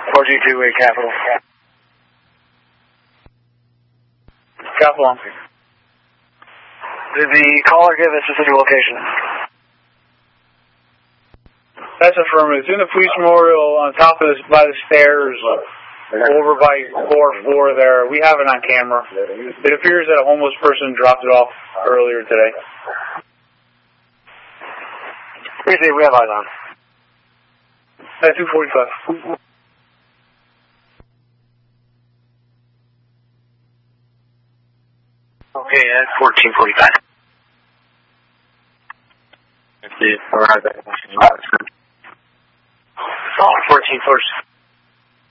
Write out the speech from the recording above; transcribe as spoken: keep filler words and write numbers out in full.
four G two eight Capital. Capital. Did the caller give a specific location? That's affirmative. It's in the police memorial on top of this, by the stairs, over by floor four there. We have it on camera. It appears that a homeless person dropped it off earlier today. Appreciate it. We have eyes on. At two forty-five. Okay, at fourteen forty-five. Alright. fourteen first.